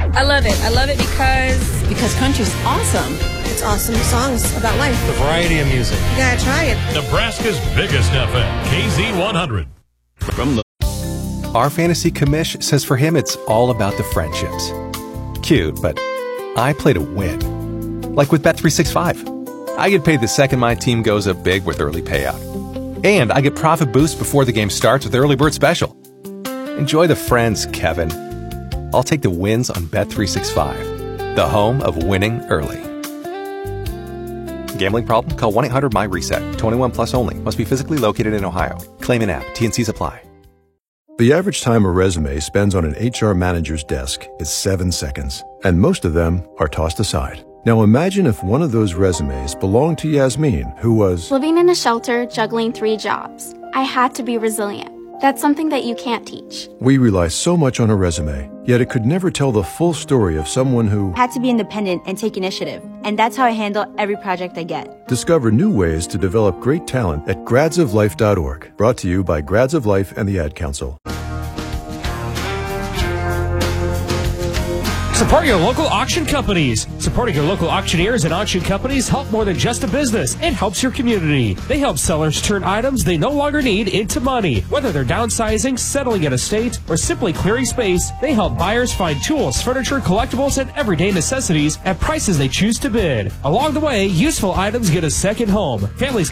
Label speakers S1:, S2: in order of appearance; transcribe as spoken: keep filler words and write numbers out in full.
S1: I love it. I love it because...
S2: Because country's awesome.
S3: It's awesome songs about life.
S4: The variety of music.
S3: You gotta try it.
S5: Nebraska's biggest F M, K Z one hundred.
S6: From the Our fantasy commish says for him it's all about the friendships. Cute, but I play to win. Like with Bet three sixty-five. I get paid the second my team goes up big with early payout. And I get profit boost before the game starts with Early Bird Special. Enjoy the friends, Kevin. I'll take the wins on Bet three sixty-five, the home of winning early. Gambling problem? Call one eight hundred M Y reset. twenty-one plus only. Must be physically located in Ohio. Claim in app. T N Cs apply.
S7: The average time a resume spends on an H R manager's desk is seven seconds, and most of them are tossed aside. Now imagine if one of those resumes belonged to Yasmin, who was
S8: living in a shelter, juggling three jobs. I had to be resilient. That's something that you can't teach.
S7: We rely so much on a resume, yet it could never tell the full story of someone who
S9: had to be independent and take initiative. And that's how I handle every project I get.
S7: Discover new ways to develop great talent at grads of life dot org. Brought to you by Grads of Life and the Ad Council.
S10: Support your local auction companies. Supporting your local auctioneers and auction companies help more than just a business. It helps your community. They help sellers turn items they no longer need into money. Whether they're downsizing, settling an estate, or simply clearing space, they help buyers find tools, furniture, collectibles, and everyday necessities at prices they choose to bid. Along the way, useful items get a second home. Families